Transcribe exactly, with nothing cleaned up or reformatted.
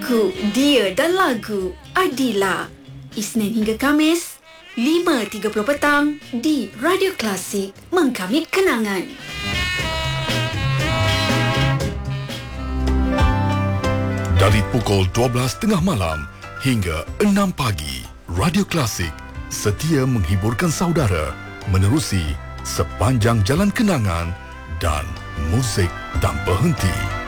Lagu Dia dan Lagu Adila, Isnin hingga Kamis lima tiga puluh petang di Radio Klasik, Mengkamit Kenangan. Dari pukul dua belas tiga puluh malam hingga enam pagi, Radio Klasik setia menghiburkan saudara menerusi sepanjang jalan kenangan dan muzik tanpa henti.